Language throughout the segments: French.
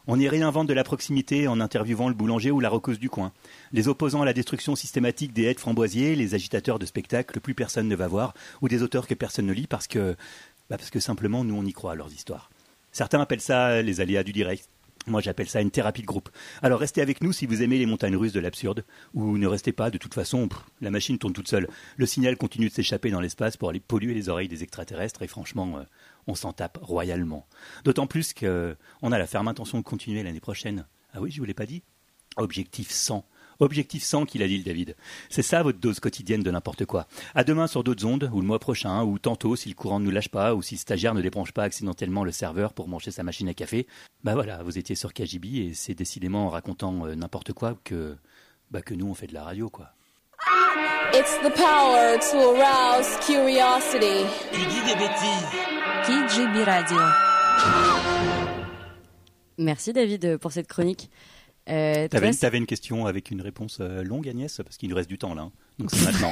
On y réinvente de la proximité en interviewant le boulanger ou la roqueuse du coin. Les opposants à la destruction systématique des haies de framboisiers, les agitateurs de spectacles que plus personne ne va voir, ou des auteurs que personne ne lit parce que simplement nous on y croit à leurs histoires. Certains appellent ça les aléas du direct. Moi j'appelle ça une thérapie de groupe. Alors restez avec nous si vous aimez les montagnes russes de l'absurde, ou ne restez pas, de toute façon, la machine tourne toute seule. Le signal continue de s'échapper dans l'espace pour aller polluer les oreilles des extraterrestres et franchement, on s'en tape royalement. D'autant plus qu'on a la ferme intention de continuer l'année prochaine. Ah oui, je vous l'ai pas dit ? Objectif 100. Objectif 100 qu'il a dit le David. C'est ça votre dose quotidienne de n'importe quoi. À demain sur d'autres ondes, ou le mois prochain, ou tantôt si le courant ne nous lâche pas, ou si le stagiaire ne débranche pas accidentellement le serveur pour brancher sa machine à café. Bah voilà, vous étiez sur KGB et c'est décidément en racontant n'importe quoi que nous on fait de la radio quoi. It's the power to arouse curiosity. Tu dis des bêtises. KGB Radio. Merci David pour cette chronique. T'avais une question avec une réponse longue, Agnès, parce qu'il nous reste du temps là, hein. Donc c'est maintenant.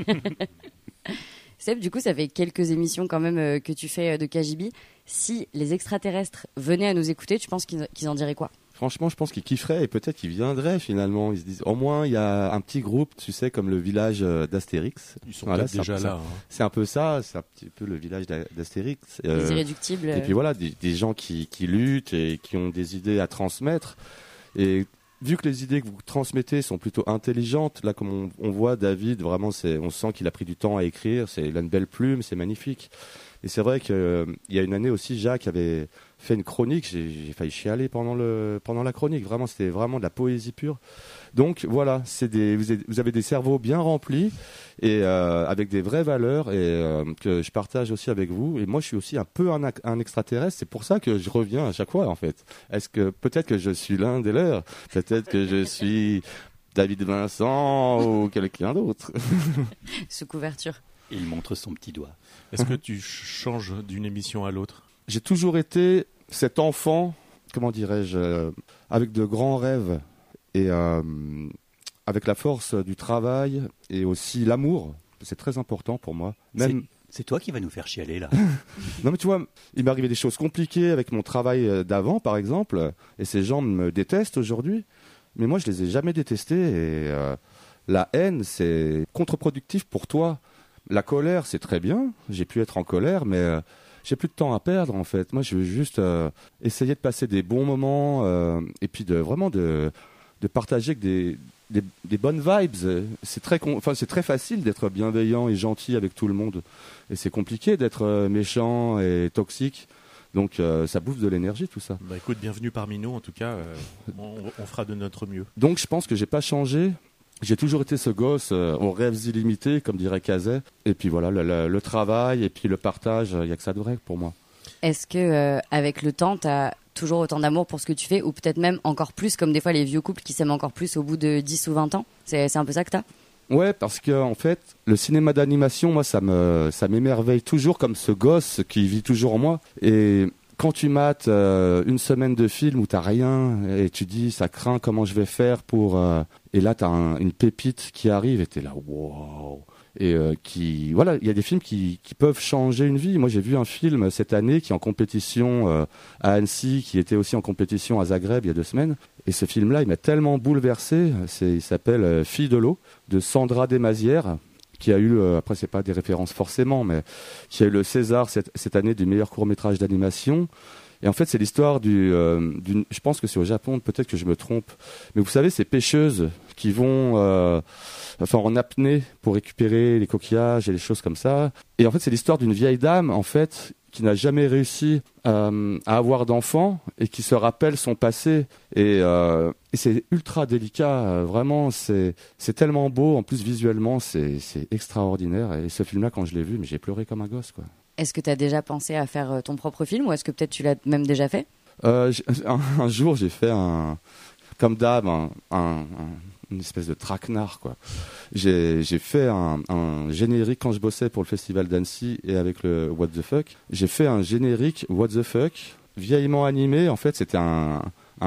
Seb, du coup, ça fait quelques émissions quand même que tu fais de KGB. Si les extraterrestres venaient à nous écouter, tu penses qu'ils en diraient quoi ? Franchement, je pense qu'ils kifferaient et peut-être qu'ils viendraient finalement. Ils se disent, au moins, il y a un petit groupe, tu sais, comme le village d'Astérix. Ils sont peut-être déjà là. Hein. C'est un peu ça, c'est un petit peu le village d'Astérix. Les irréductibles. Et puis voilà, des gens qui luttent et qui ont des idées à transmettre. Et vu que les idées que vous transmettez sont plutôt intelligentes, là, comme on voit David, vraiment, on sent qu'il a pris du temps à écrire. Il a une belle plume, c'est magnifique. Et c'est vrai qu'il y a une année aussi, Jacques avait fait une chronique. J'ai failli chialer pendant la chronique. Vraiment, c'était vraiment de la poésie pure. Donc voilà, vous avez des cerveaux bien remplis et avec des vraies valeurs et que je partage aussi avec vous. Et moi, je suis aussi un peu un extraterrestre. C'est pour ça que je reviens à chaque fois, en fait. Peut-être que je suis l'un des leurs. Peut-être que je suis David Vincent ou quelqu'un d'autre. Sous couverture. Il montre son petit doigt. Est-ce que tu changes d'une émission à l'autre ? J'ai toujours été cet enfant, comment dirais-je, avec de grands rêves et avec la force du travail et aussi l'amour. C'est très important pour moi. C'est toi qui vas nous faire chialer là. Non mais tu vois, il m'est arrivé des choses compliquées avec mon travail d'avant par exemple, et ces gens me détestent aujourd'hui, mais moi je les ai jamais détestés et la haine c'est contre-productif pour toi. La colère, c'est très bien. J'ai pu être en colère, mais j'ai plus de temps à perdre, en fait. Moi, je veux juste essayer de passer des bons moments et puis de partager avec des bonnes vibes. C'est très facile d'être bienveillant et gentil avec tout le monde. Et c'est compliqué d'être méchant et toxique. Donc, ça bouffe de l'énergie, tout ça. Bah, écoute, bienvenue parmi nous. En tout cas, on fera de notre mieux. Donc, je pense que j'ai pas changé. J'ai toujours été ce gosse aux rêves illimités, comme dirait Cazet. Et puis voilà, le travail et puis le partage, il n'y a que ça de vrai pour moi. Est-ce que avec le temps, tu as toujours autant d'amour pour ce que tu fais, ou peut-être même encore plus, comme des fois les vieux couples qui s'aiment encore plus au bout de 10 ou 20 ans ? C'est un peu ça que tu as ? Ouais, parce que en fait, le cinéma d'animation, moi, ça m'émerveille toujours comme ce gosse qui vit toujours en moi. Et quand tu mates une semaine de film où t'as rien et tu dis ça craint comment je vais faire pour et là t'as une pépite qui arrive et t'es là wow et voilà, il y a des films qui peuvent changer une vie. Moi j'ai vu un film cette année qui est en compétition à Annecy, qui était aussi en compétition à Zagreb il y a 2 semaines, et ce film là il m'a tellement bouleversé. Il s'appelle Fille de l'eau de Sandra Desmazières, qui a eu, après c'est pas des références forcément, mais qui a eu le César cette année du meilleur court-métrage d'animation. Et en fait, c'est l'histoire je pense que c'est au Japon, peut-être que je me trompe, mais vous savez, ces pêcheuses qui vont en apnée pour récupérer les coquillages et les choses comme ça. Et en fait, c'est l'histoire d'une vieille dame, en fait, qui n'a jamais réussi à avoir d'enfant et qui se rappelle son passé. Et c'est ultra délicat, vraiment, c'est tellement beau. En plus, visuellement, c'est extraordinaire. Et ce film-là, quand je l'ai vu, mais j'ai pleuré comme un gosse, quoi. Est-ce que tu as déjà pensé à faire ton propre film, ou est-ce que peut-être tu l'as même déjà fait ? Un jour, j'ai fait comme d'hab, une espèce de traquenard, quoi. J'ai fait un générique quand je bossais pour le festival d'Annecy et avec le What the Fuck. J'ai fait un générique What the Fuck, vieillement animé. En fait, c'était un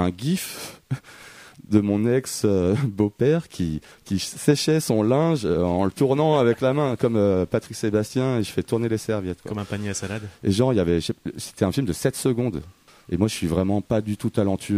gif de mon ex-beau-père qui séchait son linge en le tournant avec la main, comme Patrick Sébastien, et je fais tourner les serviettes, quoi. Comme un panier à salade. Et genre, c'était un film de 7 secondes. Et moi, je suis vraiment pas du tout talentueux.